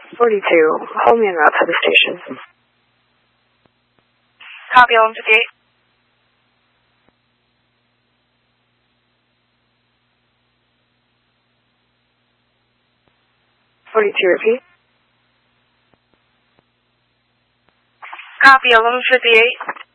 42. Hold me en route to the station. Copy, 1158. 42, repeat. Copy, 1158.